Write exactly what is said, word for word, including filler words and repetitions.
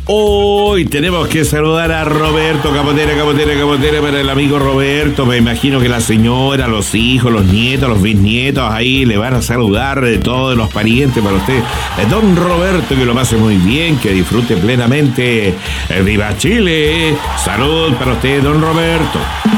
Hoy tenemos que saludar a Roberto, capotera, capotera, capotera, para el amigo Roberto. Me imagino que la señora, los hijos, los nietos, los bisnietos, ahí le van a saludar de todos los parientes para usted. Eh, Don Roberto, que lo pase muy bien, que disfrute plenamente. Eh, ¡Viva Chile! Salud para usted, don Roberto.